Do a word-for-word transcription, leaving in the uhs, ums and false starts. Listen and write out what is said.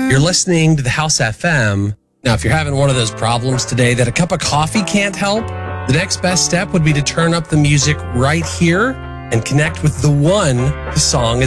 You're listening to the House F M. Now, if you're having one of those problems today that a cup of coffee can't help, the next best step would be to turn up the music right here and connect with the one the song is